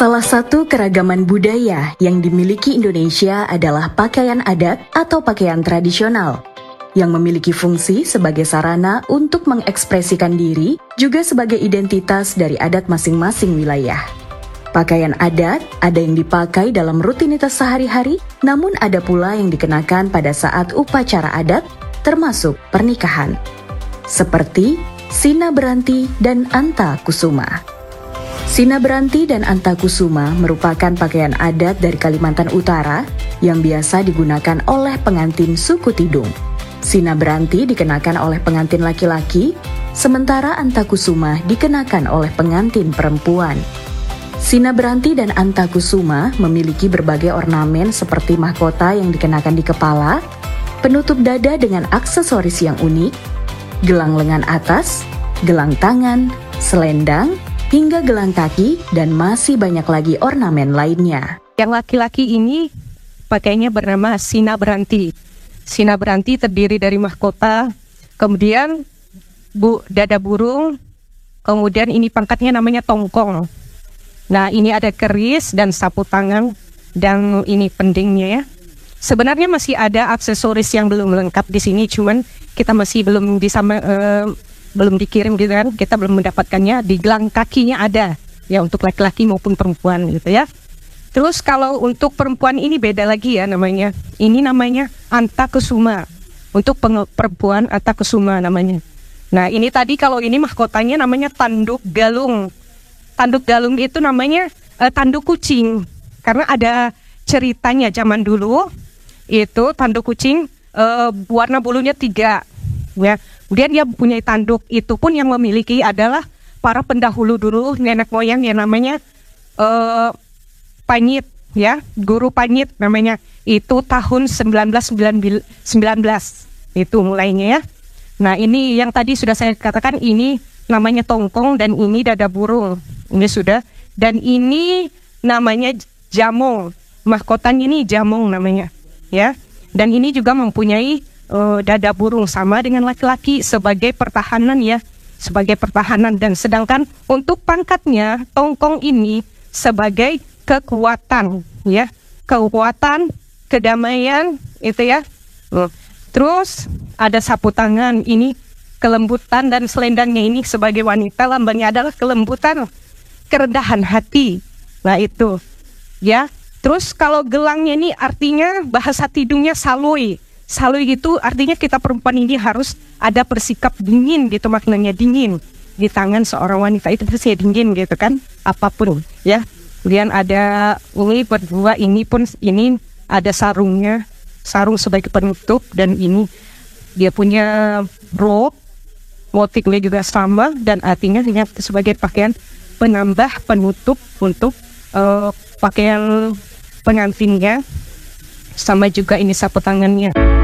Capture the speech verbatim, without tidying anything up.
Salah satu keragaman budaya yang dimiliki Indonesia adalah pakaian adat atau pakaian tradisional, yang memiliki fungsi sebagai sarana untuk mengekspresikan diri, juga sebagai identitas dari adat masing-masing wilayah. Pakaian adat ada yang dipakai dalam rutinitas sehari-hari, namun ada pula yang dikenakan pada saat upacara adat, termasuk pernikahan. Seperti Sina Beranti dan Anta Kusuma. Sina Beranti dan Anta Kusuma merupakan pakaian adat dari Kalimantan Utara yang biasa digunakan oleh pengantin suku Tidung. Sina Beranti dikenakan oleh pengantin laki-laki, sementara Anta Kusuma dikenakan oleh pengantin perempuan. Sina Beranti dan Anta Kusuma memiliki berbagai ornamen seperti mahkota yang dikenakan di kepala, penutup dada dengan aksesoris yang unik, gelang lengan atas, gelang tangan, selendang, hingga gelang kaki, dan masih banyak lagi ornamen lainnya. Yang laki-laki ini pakainya bernama Sina Beranti. Sina Beranti terdiri dari mahkota, kemudian bu, dada burung, kemudian ini pangkatnya namanya tongkong. Nah, ini ada keris dan sapu tangan, dan ini pendingnya ya. Sebenarnya masih ada aksesoris yang belum lengkap di sini, cuman kita masih belum bisa uh, belum dikirim gitu kan, kita belum mendapatkannya. Di gelang kakinya ada ya untuk laki-laki maupun perempuan gitu ya. Terus kalau untuk perempuan ini beda lagi ya namanya. Ini namanya Anta Kusuma. Untuk perempuan Anta Kusuma namanya. Nah, ini tadi kalau ini mahkotanya namanya tanduk galung. Tanduk galung itu namanya uh, tanduk kucing. Karena ada ceritanya zaman dulu itu tanduk kucing uh, warna bulunya tiga ya. Kemudian dia punya tanduk, itu pun yang memiliki adalah para pendahulu dulu, nenek moyang yang namanya uh, Panyit ya, Guru Panyit namanya. Itu tahun seribu sembilan ratus sembilan belas itu mulainya ya. Nah, ini yang tadi sudah saya katakan, ini namanya tongkong dan ini dada burung. Ini sudah, dan ini namanya jamong. Mahkotanya ini jamong namanya ya. Dan ini juga mempunyai Uh, dada burung sama dengan laki-laki sebagai pertahanan ya, sebagai pertahanan. Dan sedangkan untuk pangkatnya tongkong ini sebagai kekuatan ya, kekuatan, kedamaian itu ya. Uh. Terus ada sapu tangan, ini kelembutan, dan selendangnya ini sebagai wanita lambangnya adalah kelembutan, kerendahan hati. Nah itu ya. Terus kalau gelangnya ini artinya bahasa Tidungnya salui. Salui itu artinya kita perempuan ini harus ada bersikap dingin gitu, maknanya dingin di tangan seorang wanita itu pasti dingin gitu kan, apapun ya. Kemudian ada ini berdua, ini pun ini ada sarungnya, sarung sebagai penutup, dan ini dia punya rok, motifnya juga sama, dan artinya sebagai pakaian penambah penutup untuk uh, pakaian pengantinnya, sama juga ini sapu tangannya.